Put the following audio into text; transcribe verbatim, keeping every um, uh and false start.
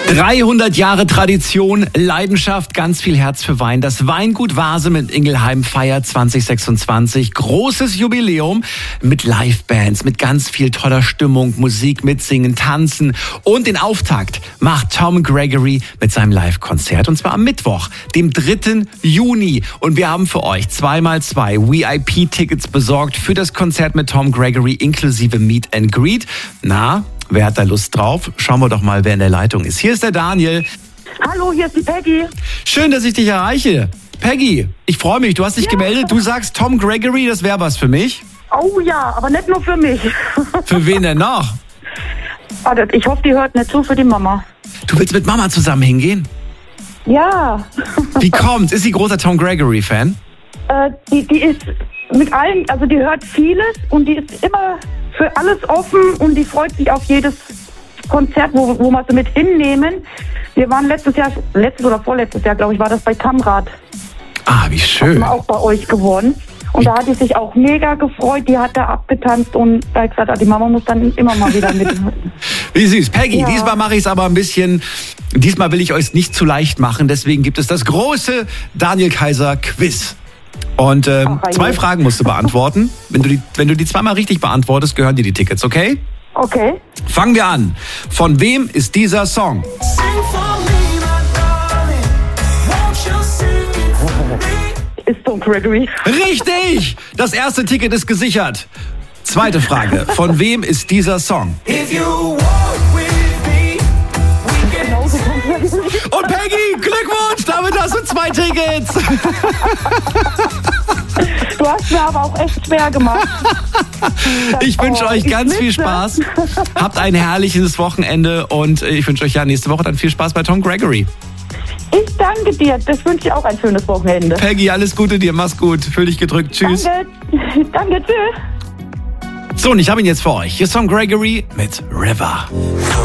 dreihundert Jahre Tradition, Leidenschaft, ganz viel Herz für Wein. Das Weingut Vase mit Ingelheim feiert zwanzig sechsundzwanzig. Großes Jubiläum mit Livebands, mit ganz viel toller Stimmung, Musik, Mitsingen, Tanzen. Und den Auftakt macht Tom Gregory mit seinem Live-Konzert. Und zwar am Mittwoch, dem dritten Juni. Und wir haben für euch zweimal zwei V I P-Tickets besorgt für das Konzert mit Tom Gregory inklusive Meet and Greet. Na, wer hat da Lust drauf? Schauen wir doch mal, wer in der Leitung ist. Hier ist der Daniel. Hallo, hier ist die Peggy. Schön, dass ich dich erreiche. Peggy, ich freue mich. Du hast dich Ja. gemeldet. Du sagst, Tom Gregory, das wäre was für mich. Oh ja, aber nicht nur für mich. Für wen denn noch? Wartet, ich hoffe, die hört nicht zu für die Mama. Du willst mit Mama zusammen hingehen? Ja, Wie kommt's? Ist sie großer Tom Gregory-Fan? äh, die, die ist mit allen, also die hört vieles und die ist immer für alles offen und die freut sich auf jedes Konzert, wo, wo wir sie mit hinnehmen. Wir waren letztes Jahr, letztes oder vorletztes Jahr, glaube ich, war das bei Tamrat. Ah, wie schön. Auch bei euch gewonnen. Und da hat die sich auch mega gefreut, die hat da abgetanzt und da hat gesagt, ah, die Mama muss dann immer mal wieder mit. Wie süß. Peggy, Ja. diesmal mache ich es aber ein bisschen, diesmal will ich euch nicht zu leicht machen, deswegen gibt es das große Daniel Kaiser Quiz. Und ähm, Ach, zwei je. Fragen musst du beantworten. Wenn du, die, wenn du die zweimal richtig beantwortest, gehören dir die Tickets, okay? Okay. Fangen wir an. Von wem ist dieser Song? Ist Tom Gregory. Richtig! Das erste Ticket ist gesichert. Zweite Frage. Von wem ist dieser Song? Genauso Tom Gregory. Und Peggy, Glückwunsch! Damit hast du zwei Tickets. Du hast mir aber auch echt schwer gemacht. Ich wünsche Oh, euch ich ganz viel wünsche. Spaß. Habt ein herrliches Wochenende und ich wünsche euch ja nächste Woche dann viel Spaß bei Tom Gregory. Ich danke dir. Das wünsche ich auch ein schönes Wochenende. Peggy, alles Gute dir. Mach's gut. Fühl dich gedrückt. Tschüss. Danke. Danke, tschüss. So, und ich habe ihn jetzt für euch. Hier ist Tom Gregory mit River.